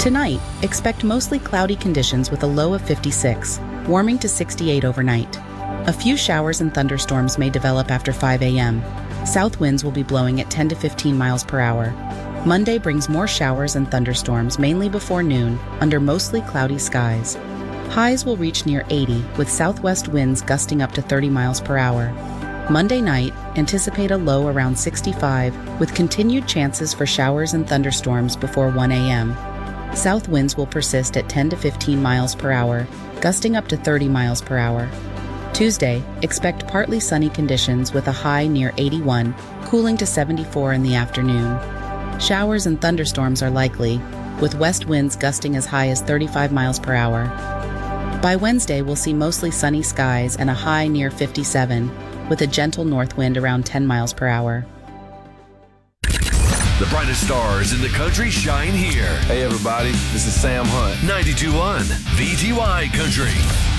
Tonight, expect mostly cloudy conditions with a low of 56, warming to 68 overnight. A few showers and thunderstorms may develop after 5 a.m. South winds will be blowing at 10 to 15 miles per hour. Monday brings more showers and thunderstorms mainly before noon under mostly cloudy skies. Highs will reach near 80 with southwest winds gusting up to 30 miles per hour. Monday night, anticipate a low around 65 with continued chances for showers and thunderstorms before 1 a.m. South winds will persist at 10 to 15 miles per hour, gusting up to 30 miles per hour. Tuesday, expect partly sunny conditions with a high near 81, cooling to 74 in the afternoon. Showers and thunderstorms are likely, with west winds gusting as high as 35 miles per hour. By Wednesday, we'll see mostly sunny skies and a high near 57, with a gentle north wind around 10 miles per hour. The brightest stars in the country shine here. Hey everybody, this is Sam Hunt. 92.1 VTY Country.